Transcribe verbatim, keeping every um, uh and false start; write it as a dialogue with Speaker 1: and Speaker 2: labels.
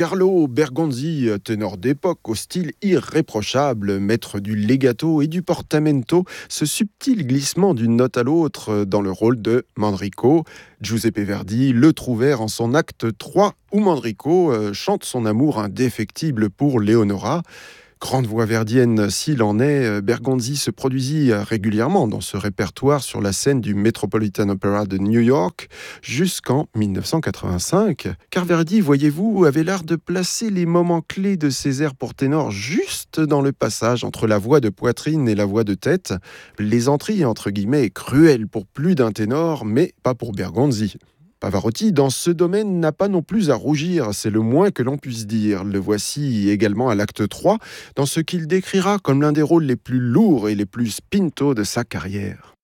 Speaker 1: Carlo Bergonzi, ténor d'époque au style irréprochable, maître du legato et du portamento, ce subtil glissement d'une note à l'autre dans le rôle de Manrico. Giuseppe Verdi le trouvèrent en son acte trois où Manrico euh, chante son amour indéfectible pour Leonora. Grande voix verdienne s'il en est, Bergonzi se produisit régulièrement dans ce répertoire sur la scène du Metropolitan Opera de New York jusqu'en dix-neuf cent quatre-vingt-cinq. Car Verdi, voyez-vous, avait l'art de placer les moments clés de ses airs pour ténor juste dans le passage entre la voix de poitrine et la voix de tête. Plaisanterie entre guillemets cruelle pour plus d'un ténor, mais pas pour Bergonzi. Pavarotti, dans ce domaine, n'a pas non plus à rougir, c'est le moins que l'on puisse dire. Le voici également à l'acte trois, dans ce qu'il décrira comme l'un des rôles les plus lourds et les plus spinto de sa carrière.